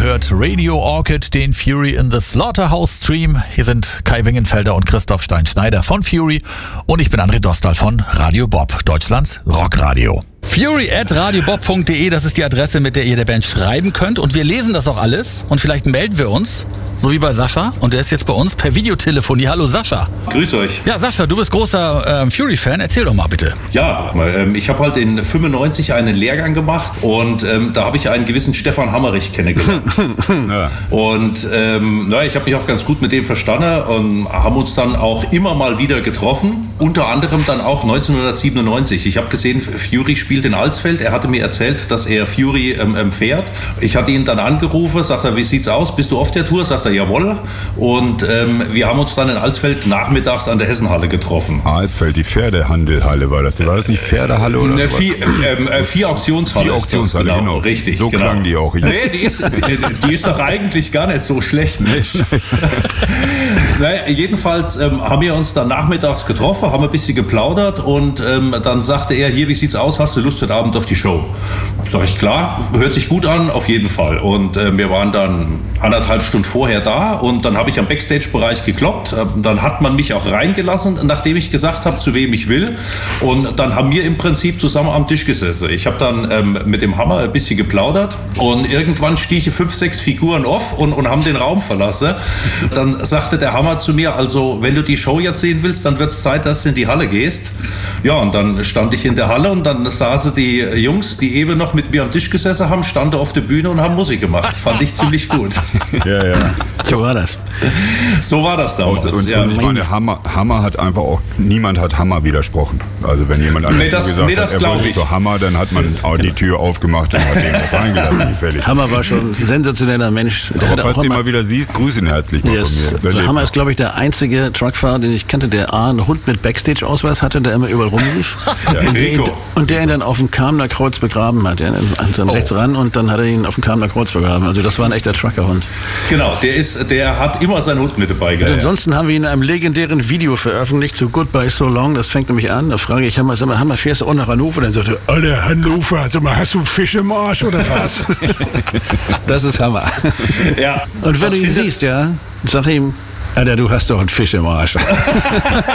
hört Radio Orchid, den Fury in the Slaughterhouse Stream. Hier sind Kai Wingenfelder und Christoph Stein-Schneider von Fury und ich bin André Dostal von Radio Bob, Deutschlands Rockradio. Fury@radiobob.de, das ist die Adresse, mit der ihr der Band schreiben könnt. Und wir lesen das auch alles und vielleicht melden wir uns, so wie bei Sascha. Und der ist jetzt bei uns per Videotelefonie. Hallo Sascha. Grüß euch. Ja, Sascha, du bist großer Fury-Fan. Erzähl doch mal bitte. Ja, ich habe halt in 95 einen Lehrgang gemacht und da habe ich einen gewissen Stefan Hammerich kennengelernt. Ja. Und ich habe mich auch ganz gut mit dem verstanden und haben uns dann auch immer mal wieder getroffen. Unter anderem dann auch 1997. Ich habe gesehen, Fury spielt in Alsfeld. Er hatte mir erzählt, dass er Fury fährt. Ich hatte ihn dann angerufen, sagt er, wie sieht's aus? Bist du auf der Tour? Sagt er, jawohl. Und wir haben uns dann in Alsfeld nachmittags an der Hessenhalle getroffen. Alsfeld, die Pferdehandelhalle war das. War das nicht Pferdehalle oder was? Vier Auktionshalle. Die Auktionshalle, genau. Richtig, so genau. Klang die auch. Nee, die ist doch eigentlich gar nicht so schlecht. Nicht? Naja, jedenfalls haben wir uns dann nachmittags getroffen, haben ein bisschen geplaudert und dann sagte er, hier, wie sieht's aus? Hast du Lust heute Abend auf die Show? Sag ich, klar, hört sich gut an, auf jeden Fall. Und wir waren dann 1,5 Stunden vorher da und dann habe ich am Backstage-Bereich gekloppt. Dann hat man mich auch reingelassen, nachdem ich gesagt habe, zu wem ich will. Und dann haben wir im Prinzip zusammen am Tisch gesessen. Ich habe dann mit dem Hammer ein bisschen geplaudert und irgendwann stiegen 5, 6 Figuren auf und haben den Raum verlassen. Dann sagte der Hammer zu mir, also wenn du die Show jetzt sehen willst, dann wird es Zeit, dass du in die Halle gehst. Ja, und dann stand ich in der Halle und dann saßen die Jungs, die eben noch mit mir am Tisch gesessen haben, standen auf der Bühne und haben Musik gemacht. Fand ich ziemlich gut. Ja, ja. So war das. So war das damals. Und ich meine, Hammer hat einfach auch, niemand hat Hammer widersprochen. Also wenn jemand gesagt hat, er wollte so Hammer, dann hat man auch die Tür aufgemacht und hat ihn auch reingelassen, gefällig. Hammer war schon ein sensationeller Mensch. Aber falls du ihn mal wieder siehst, grüß ihn herzlich mal von mir. So Hammer ist, glaube ich, der einzige Truckfahrer, den ich kannte, der einen Hund mit Backstage-Ausweis hatte, der immer überall rumlief. Ja. Und der ihn dann auf dem Kamener Kreuz begraben hat. Ja, rechts ran und dann hat er ihn auf dem Kamener Kreuz begraben. Also das war ein echter Truckerhund. Genau, der hat immer seinen Hund mit dabei gehabt. Ansonsten haben wir ihn in einem legendären Video veröffentlicht zu Goodbye So Long. Das fängt nämlich an. Da frage ich Hammer, sag mal, Hammer, fährst du auch nach Hannover? Dann sagt er, alle Hannover, sag mal, hast du einen Fisch im Arsch oder was? Das ist Hammer. Ja. Und wenn du ihn siehst, ja, sag ihm, Alter, du hast doch einen Fisch im Arsch.